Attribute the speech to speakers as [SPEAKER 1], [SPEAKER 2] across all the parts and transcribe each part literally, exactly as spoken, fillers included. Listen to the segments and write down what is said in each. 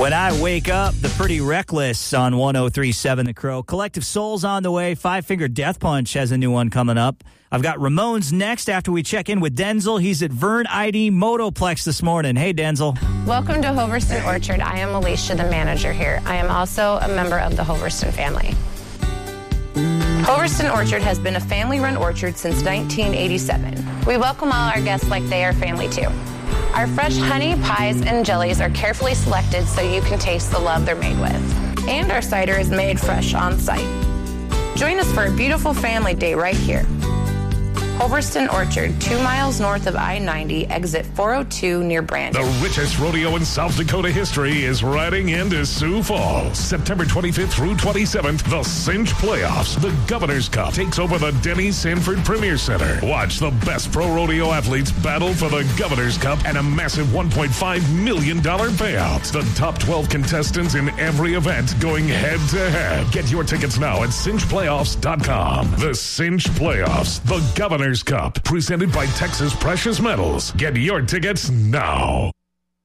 [SPEAKER 1] When I Wake Up, the Pretty Reckless on one oh three point seven The Crow. Collective Soul's on the way. Five Finger Death Punch has a new one coming up. I've got Ramones next after we check in with Denzel. He's at Vern I D Motoplex this morning. Hey, Denzel.
[SPEAKER 2] Welcome to Hoverston Orchard. I am Alicia, the manager here. I am also a member of the Hoverston family. Hoverston Orchard has been a family-run orchard since nineteen eighty-seven. We welcome all our guests like they are family, too. Our fresh honey, pies, and jellies are carefully selected so you can taste the love they're made with. And our cider is made fresh on site. Join us for a beautiful family day right here. Hoverston Orchard, two miles north of I ninety, exit four oh two near Brandon.
[SPEAKER 3] The richest rodeo in South Dakota history is riding into Sioux Falls. September twenty-fifth through twenty-seventh, the Cinch Playoffs. The Governor's Cup takes over the Denny Sanford Premier Center. Watch the best pro rodeo athletes battle for the Governor's Cup and a massive one point five million dollars payout. The top twelve contestants in every event going head-to-head. Get your tickets now at cinch playoffs dot com. The Cinch Playoffs, the Governor's Cup, presented by Texas Precious Metals. Get your tickets now.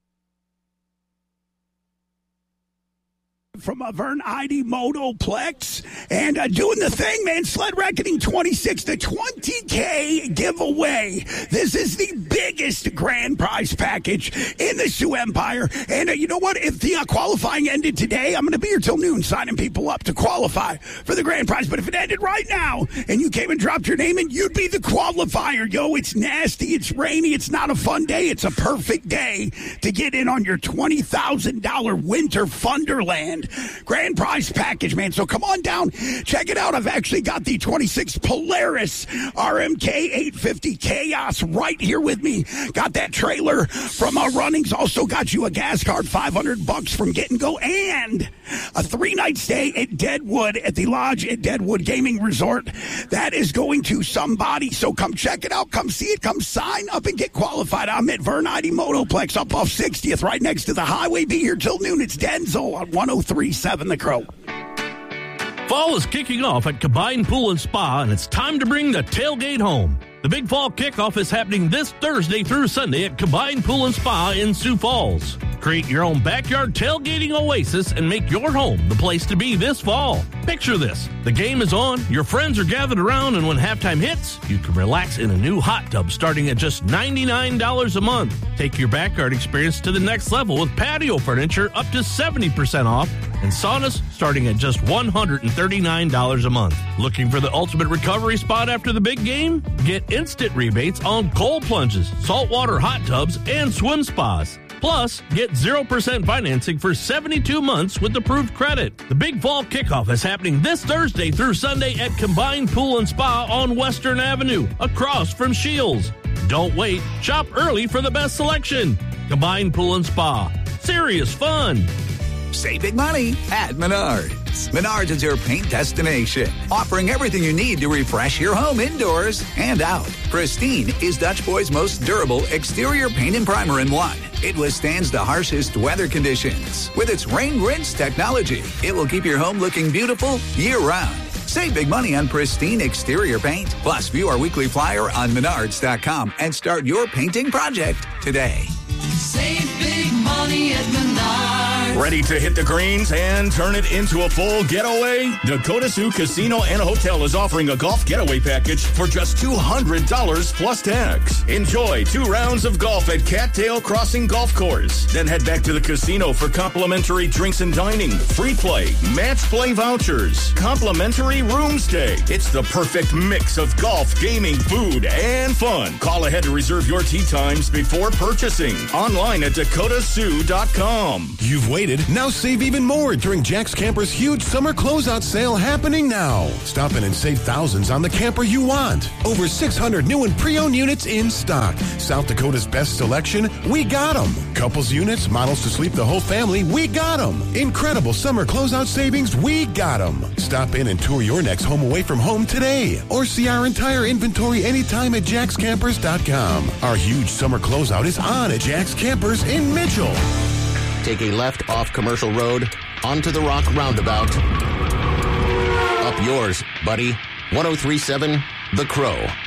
[SPEAKER 4] From a Vern I D Motoplex and uh, doing the thing, man. Sled Reckoning twenty-six, the twenty K giveaway. This is the biggest grand prize package in the Sioux Empire. And uh, you know what? If the uh, qualifying ended today, I'm going to be here till noon signing people up to qualify for the grand prize. But if it ended right now and you came and dropped your name in, you'd be the qualifier. Yo, it's nasty. It's rainy. It's not a fun day. It's a perfect day to get in on your twenty thousand dollars Winter Funderland grand prize package, man. So come on down, check it out. I've actually got the twenty-six Polaris R M K eight fifty Chaos right here with me. Got that trailer from uh, Runnings. Also got you a gas card, five hundred bucks from Get and Go, and a three-night stay at Deadwood at the Lodge at Deadwood Gaming Resort. That is going to somebody. So come check it out. Come see it. Come sign up and get qualified. I'm at Vern I D Motoplex up off sixtieth, right next to the highway. Be here till noon. It's Denzel on one oh three point seven The Crow.
[SPEAKER 5] Fall is kicking off at Combined Pool and Spa, and it's time to bring the tailgate home. The Big Fall Kickoff is happening this Thursday through Sunday at Combined Pool and Spa in Sioux Falls. Create your own backyard tailgating oasis and make your home the place to be this fall. Picture this. The game is on, your friends are gathered around, and when halftime hits, you can relax in a new hot tub starting at just ninety-nine dollars a month. Take your backyard experience to the next level with patio furniture up to seventy percent off and saunas starting at just one hundred thirty-nine dollars a month. Looking for the ultimate recovery spot after the big game? Get instant rebates on cold plunges, saltwater hot tubs, and swim spas. Plus, get zero percent financing for seventy-two months with approved credit. The Big Fall Kickoff is happening this Thursday through Sunday at Combined Pool and Spa on Western Avenue, across from Shields. Don't wait. Shop early for the best selection. Combined Pool and Spa. Serious fun.
[SPEAKER 6] Save big money at Menards. Menards is your paint destination, offering everything you need to refresh your home indoors and out. Pristine is Dutch Boy's most durable exterior paint and primer in one. It withstands the harshest weather conditions. With its rain rinse technology, it will keep your home looking beautiful year-round. Save big money on Pristine exterior paint. Plus, view our weekly flyer on menards dot com and start your painting project today.
[SPEAKER 7] Save big money at Menards.
[SPEAKER 8] Ready to hit the greens and turn it into a full getaway? Dakota Sioux Casino and Hotel is offering a golf getaway package for just two hundred dollars plus tax. Enjoy two rounds of golf at Cattail Crossing Golf Course. Then head back to the casino for complimentary drinks and dining, free play, match play vouchers, complimentary room stay. It's the perfect mix of golf, gaming, food, and fun. Call ahead to reserve your tee times before purchasing. Online at dakota sioux dot com.
[SPEAKER 9] You've waited. Now save even more during Jack's Camper's huge summer closeout sale happening now. Stop in and save thousands on the camper you want. Over six hundred new and pre-owned units in stock. South Dakota's best selection, we got them. Couples units, models to sleep the whole family, we got them. Incredible summer closeout savings, we got them. Stop in and tour your next home away from home today. Or see our entire inventory anytime at jacks campers dot com. Our huge summer closeout is on at Jack's Campers in Mitchell.
[SPEAKER 10] Take a left off Commercial Road, onto the Rock Roundabout. Up yours, buddy. one oh three point seven The Crow.